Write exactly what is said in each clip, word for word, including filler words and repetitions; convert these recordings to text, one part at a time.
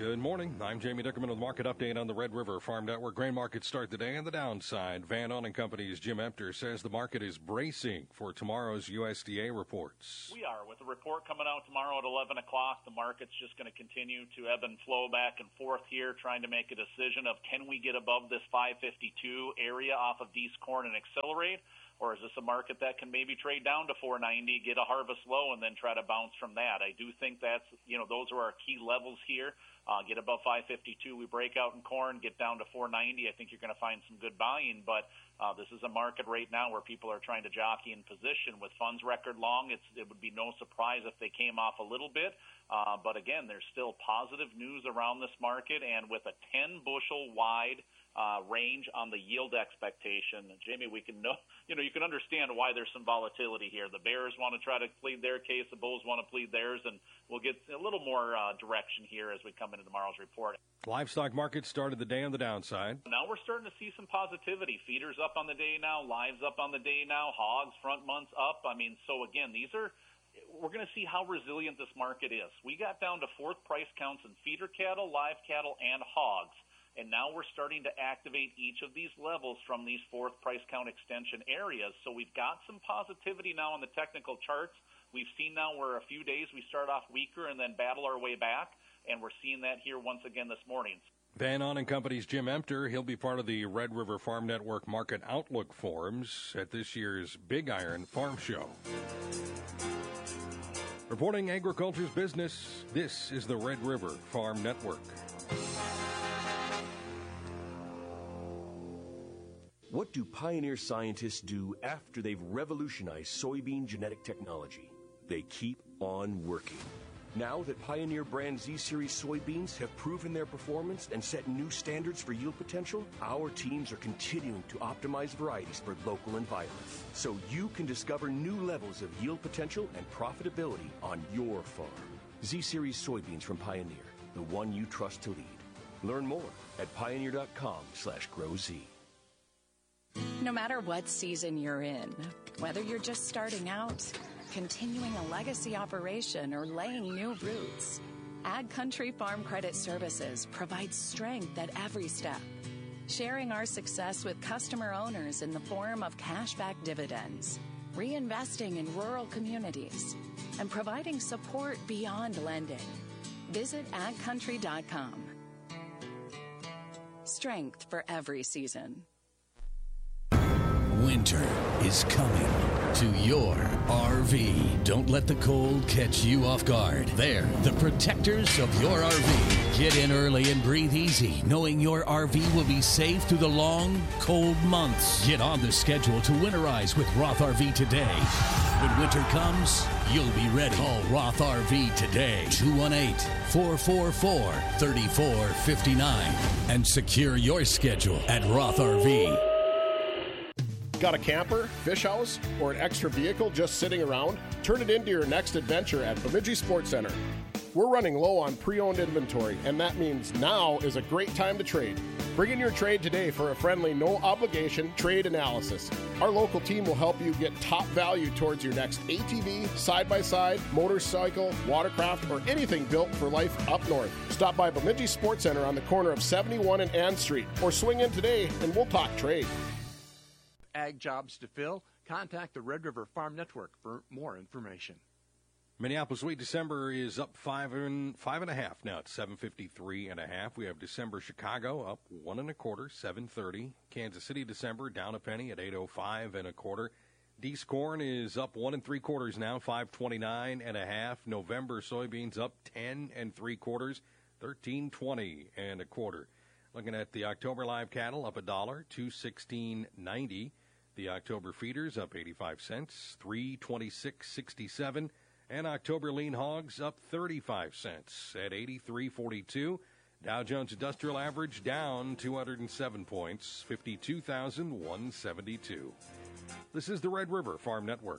Good morning. I'm Jamie Dickerman with Market Update on the Red River Farm Network. Grain markets start the day on the downside. Van Ahn Company's Jim Empter says the market is bracing for tomorrow's U S D A reports. We are. With the report coming out tomorrow at eleven o'clock, the market's just going to continue to ebb and flow back and forth here, trying to make a decision of can we get above this five fifty-two area off of Dees Corn and accelerate, or is this a market that can maybe trade down to four ninety, get a harvest low, and then try to bounce from that? I do think that's, you know, those are our key levels here. Uh, get above five fifty-two, we break out in corn, get down to four ninety. I think you're going to find some good buying, but uh, this is a market right now where people are trying to jockey in position. With funds record long, it's, it would be no surprise if they came off a little bit. Uh, but again, there's still positive news around this market, and with a ten bushel wide uh, range on the yield expectation, Jamie, we can know, you know, you can understand why there's some volatility here. The bears want to try to plead their case, the bulls want to plead theirs, and we'll get a little more uh, direction here as we come into tomorrow's report. Livestock market started the day on the downside. Now we're starting to see some positivity. Feeders up on the day now, lives up on the day now, hogs front months up. I mean, so again, these are, we're going to see how resilient this market is. We got down to fourth price counts in feeder cattle, live cattle, and hogs. And now we're starting to activate each of these levels from these fourth price count extension areas. So we've got some positivity now on the technical charts. We've seen now where a few days we start off weaker and then battle our way back. And we're seeing that here once again this morning. Van Ahn Company's Jim Empter, he'll be part of the Red River Farm Network Market Outlook Forums at this year's Big Iron Farm Show. Reporting agriculture's business, this is the Red River Farm Network. What do Pioneer scientists do after they've revolutionized soybean genetic technology? They keep on working. Now that Pioneer brand Z-Series soybeans have proven their performance and set new standards for yield potential, our teams are continuing to optimize varieties for local environments, so you can discover new levels of yield potential and profitability on your farm. Z-Series soybeans from Pioneer, the one you trust to lead. Learn more at pioneer.com slash growz. No matter what season you're in, whether you're just starting out, continuing a legacy operation, or laying new roots, Ag Country Farm Credit Services provides strength at every step, sharing our success with customer owners in the form of cashback dividends, reinvesting in rural communities, and providing support beyond lending. Visit ag country dot com. Strength for every season. Winter is coming to your R V. Don't let the cold catch you off guard. They're the protectors of your R V. Get in early and breathe easy, knowing your R V will be safe through the long, cold months. Get on the schedule to winterize with Roth R V today. When winter comes, you'll be ready. Call Roth R V today, two one eight, four four four, three four five nine, and secure your schedule at Roth R V. Got a camper, fish house, or an extra vehicle just sitting around? Turn it into your next adventure at Bemidji Sports Center. We're running low on pre-owned inventory, and that means now is a great time to trade. Bring in your trade today for a friendly, no-obligation trade analysis. Our local team will help you get top value towards your next A T V, side-by-side, motorcycle, watercraft, or anything built for life up north. Stop by Bemidji Sports Center on the corner of seventy-one and Ann Street, or swing in today and we'll talk trade. Ag jobs to fill, contact the Red River Farm Network for more information. Minneapolis wheat December is up five and five and a half now. It's seven fifty-three and a half. We have December Chicago up one and a quarter, seven thirty. Kansas City December down a penny at eight oh five and a quarter. Dees corn is up one and three quarters now, five twenty-nine and a half. November soybeans up ten and three quarters, thirteen twenty and a quarter. Looking at the October live cattle up a dollar, two sixteen ninety. The October feeders up eighty-five cents, three twenty-six sixty-seven, and October lean hogs up thirty-five cents at eighty-three forty-two. Dow Jones Industrial Average down two hundred seven points, fifty-two thousand one hundred seventy-two. This is the Red River Farm Network.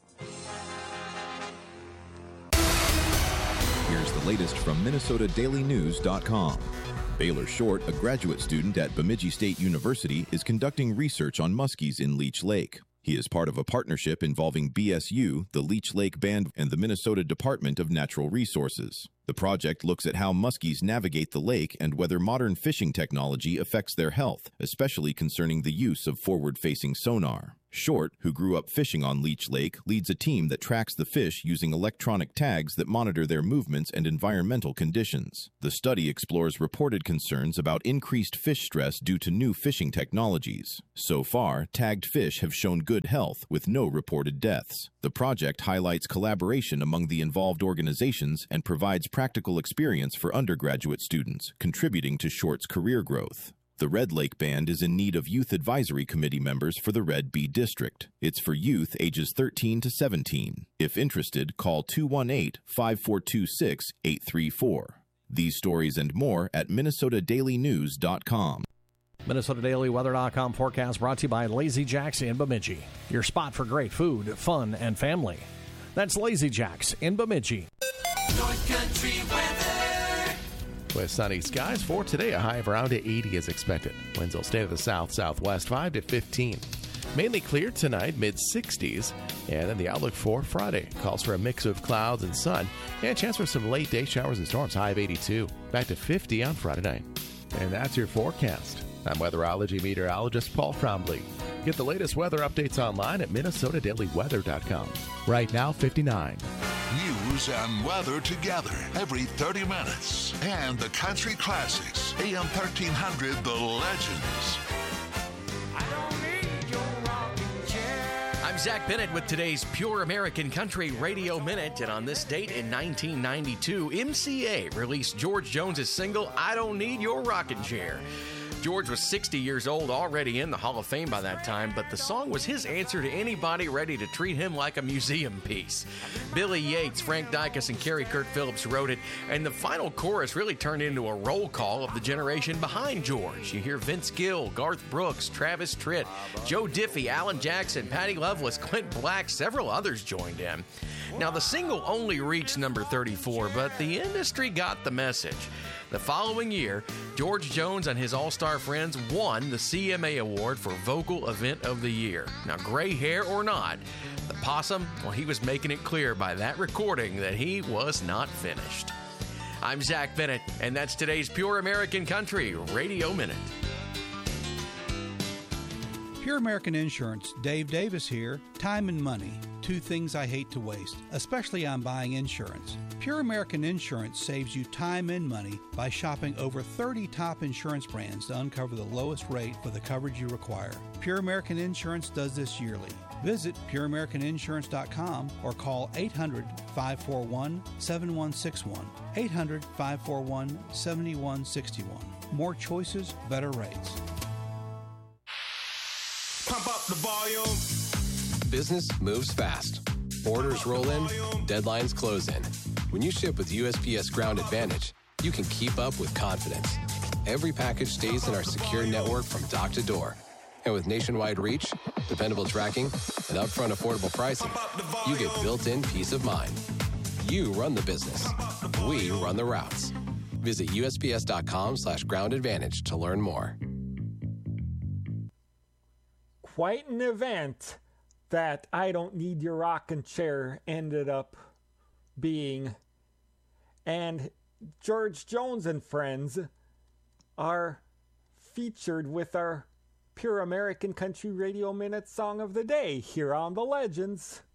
Here's the latest from Minnesota Daily News dot com. Baylor Short, a graduate student at Bemidji State University, is conducting research on muskies in Leech Lake. He is part of a partnership involving B S U, the Leech Lake Band, and the Minnesota Department of Natural Resources. The project looks at how muskies navigate the lake and whether modern fishing technology affects their health, especially concerning the use of forward-facing sonar. Short, who grew up fishing on Leech Lake, leads a team that tracks the fish using electronic tags that monitor their movements and environmental conditions. The study explores reported concerns about increased fish stress due to new fishing technologies. So far, tagged fish have shown good health with no reported deaths. The project highlights collaboration among the involved organizations and provides practical experience for undergraduate students, contributing to Short's career growth. The Red Lake Band is in need of Youth Advisory Committee members for the Red B District. It's for youth ages thirteen to seventeen. If interested, call two one eight, five four two six, eight three four. These stories and more at Minnesota Daily News dot com. Minnesota Daily Weather dot com forecast brought to you by Lazy Jack's in Bemidji. Your spot for great food, fun, and family. That's Lazy Jack's in Bemidji. North Country weather. With sunny skies for today, a high of around eighty is expected. Winds will stay to the south-southwest, five to fifteen. Mainly clear tonight, mid-sixties. And then the outlook for Friday calls for a mix of clouds and sun, and a chance for some late-day showers and storms, high of eighty-two. Back to fifty on Friday night. And that's your forecast. I'm weatherology meteorologist Paul Trombley. Get the latest weather updates online at Minnesota Daily Weather dot com. Right now, fifty-nine. News and weather together every thirty minutes. And the country classics. A M thirteen hundred, The Legends. I'm Zach Bennett with today's Pure American Country Radio Minute. And on this date in nineteen ninety-two, M C A released George Jones' single, I Don't Need Your Rocking Chair. George was sixty years old, already in the Hall of Fame by that time, but the song was his answer to anybody ready to treat him like a museum piece. Billy Yates, Frank Dykes, and Kerry Kurt Phillips wrote it, and the final chorus really turned into a roll call of the generation behind George. You hear Vince Gill, Garth Brooks, Travis Tritt, Joe Diffie, Alan Jackson, Patty Loveless, Clint Black, several others joined in. Now, the single only reached number thirty-four, but the industry got the message. The following year, George Jones and his all-star friends won the C M A Award for Vocal Event of the Year. Now, gray hair or not, the Possum, well, he was making it clear by that recording that he was not finished. I'm Zach Bennett, and that's today's Pure American Country Radio Minute. Pure American Insurance, Dave Davis here. Time and money, two things I hate to waste, especially on buying insurance. Pure American Insurance saves you time and money by shopping over thirty top insurance brands to uncover the lowest rate for the coverage you require. Pure American Insurance does this yearly. Visit pure american insurance dot com or call eight hundred, five four one, seven one six one. eight hundred, five four one, seven one six one. More choices, better rates. Pump up the volume. Business moves fast. Orders roll in, deadlines close in. When you ship with U S P S Ground Advantage, you can keep up with confidence. Every package stays in our secure network from dock to door. And with nationwide reach, dependable tracking, and upfront affordable pricing, you get built-in peace of mind. You run the business. We run the routes. Visit U S P S dot com slash ground advantage to learn more. Quite an event that I Don't Need Your Rockin' Chair ended up being. And George Jones and friends are featured with our Pure American Country Radio Minute Song of the Day here on The Legends.